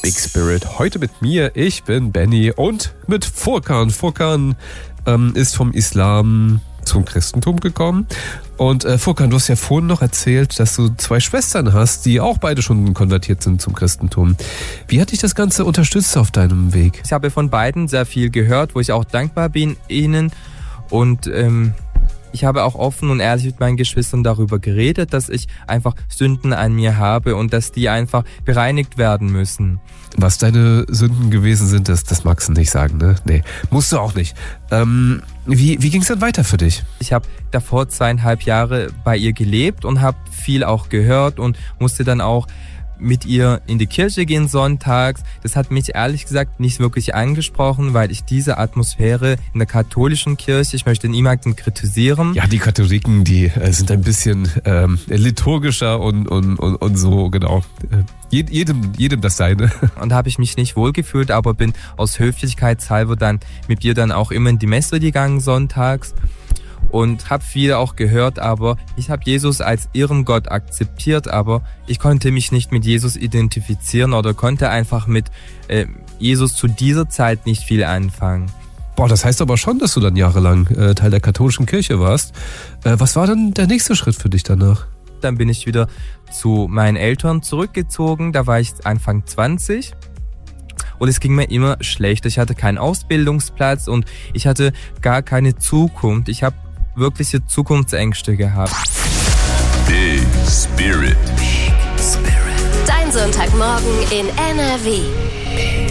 Big Spirit. Heute mit mir, ich bin Benny und mit Furkan. Furkan ist vom Islam zum Christentum gekommen. Und Furkan, du hast ja vorhin noch erzählt, dass du 2 Schwestern hast, die auch beide schon konvertiert sind zum Christentum. Wie hat dich das Ganze unterstützt auf deinem Weg? Ich habe von beiden sehr viel gehört, wo ich auch dankbar bin ihnen. Und ich habe auch offen und ehrlich mit meinen Geschwistern darüber geredet, dass ich einfach Sünden an mir habe und dass die einfach bereinigt werden müssen. Was deine Sünden gewesen sind, das magst du nicht sagen, ne? Nee, musst du auch nicht. Wie ging es dann weiter für dich? Ich habe davor 2,5 Jahre bei ihr gelebt und habe viel auch gehört und musste dann auch mit ihr in die Kirche gehen sonntags. Das hat mich ehrlich gesagt nicht wirklich angesprochen, weil ich diese Atmosphäre in der katholischen Kirche, ich möchte niemanden kritisieren. Ja, die Katholiken, die sind ein bisschen liturgischer und so, genau. Jedem das Seine. Und habe ich mich nicht wohlgefühlt, aber bin aus Höflichkeitshalber dann mit ihr dann auch immer in die Messe gegangen sonntags. Und habe viel auch gehört, aber ich habe Jesus als ihren Gott akzeptiert, aber ich konnte mich nicht mit Jesus identifizieren oder konnte einfach mit Jesus zu dieser Zeit nicht viel anfangen. Boah, das heißt aber schon, dass du dann jahrelang Teil der katholischen Kirche warst. Was war dann der nächste Schritt für dich danach? Dann bin ich wieder zu meinen Eltern zurückgezogen, da war ich Anfang 20. Und es ging mir immer schlecht. Ich hatte keinen Ausbildungsplatz und ich hatte gar keine Zukunft. Ich habe wirkliche Zukunftsängste gehabt. Big Spirit. Dein Sonntagmorgen in NRW.